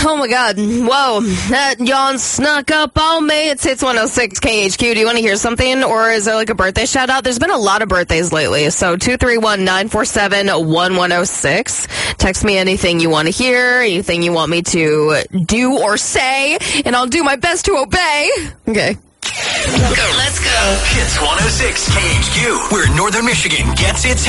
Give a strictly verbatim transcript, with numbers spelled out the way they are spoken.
Oh my God. Whoa. That yawn snuck up on me. It's Hits one oh six K H Q. Do you want to hear something? Or is there like a birthday shout out? There's been a lot of birthdays lately. So two three one, nine four seven, one one oh six. Text me anything you want to hear, anything you want me to do or say, and I'll do my best to obey. Okay. Go. Let's go. Hits one oh six K H Q, where Northern Michigan gets its